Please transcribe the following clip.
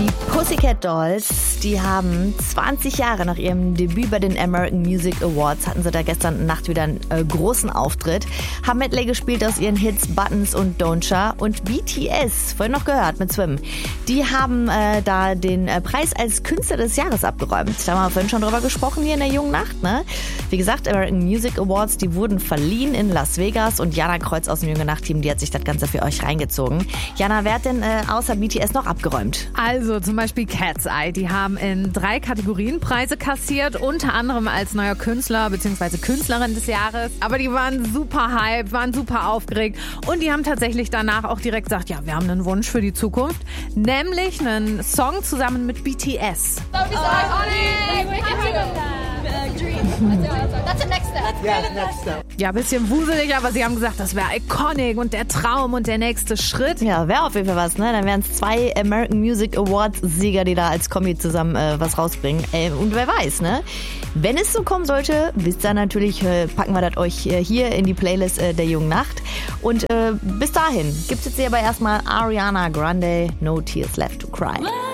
Die Pussycat Dolls, die haben 20 Jahre nach ihrem Debüt bei den American Music Awards, hatten sie da gestern Nacht wieder einen großen Auftritt, haben Medley gespielt aus ihren Hits Buttons und Don'tcha und BTS, vorhin noch gehört mit Swim, die haben da den Preis als Künstler des Jahres abgeräumt. Da haben wir vorhin schon drüber gesprochen hier in der jungen Nacht, ne? Wie gesagt, American Music Awards, die wurden verliehen in Las Vegas und Jana Kreuz aus dem Junge Nacht-Team, die hat sich das Ganze für euch reingezogen. Jana, wer hat denn außer BTS noch abgeräumt? Also zum Beispiel Cat's Eye, die haben in 3 Kategorien Preise kassiert, unter anderem als neuer Künstler bzw. Künstlerin des Jahres. Aber die waren super hyped, waren super aufgeregt und die haben tatsächlich danach auch direkt gesagt, ja, wir haben einen Wunsch für die Zukunft, nämlich einen Song zusammen mit BTS. Ja, ein bisschen wuselig, aber sie haben gesagt, das wäre iconic und der Traum und der nächste Schritt. Ja, wäre auf jeden Fall was, ne? Dann wären es 2 American Music Awards Sieger, die da als Kombi zusammen was rausbringen. Und wer weiß, ne? Wenn es so kommen sollte, bis dann natürlich packen wir das euch hier in die Playlist der jungen Nacht. Und bis dahin gibt's jetzt hier aber erstmal Ariana Grande, No Tears Left to Cry.